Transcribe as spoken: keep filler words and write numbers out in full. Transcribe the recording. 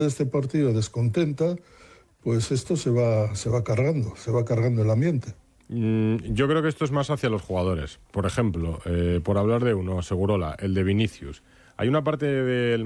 este partido descontenta, pues esto se va, se va cargando, se va cargando el ambiente. Mm, yo creo que esto es más hacia los jugadores. Por ejemplo, eh, por hablar de uno, Segurola, el de Vinicius. Hay una parte del